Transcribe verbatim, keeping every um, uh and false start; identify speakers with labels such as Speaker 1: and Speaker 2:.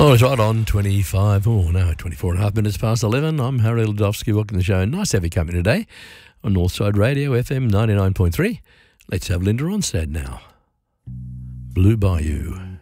Speaker 1: Well, it's right on twenty-five, oh no, twenty-four and a half minutes past eleven. I'm Harry Ladovsky, welcome to the show. Nice to have you company today on Northside Radio, F M ninety-nine point three. Let's have Linda Ronstadt now. Blue Bayou.